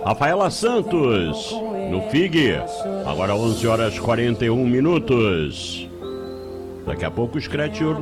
Rafaela Santos, no FIG, agora 11 horas 41 minutos. Daqui a pouco o Scratch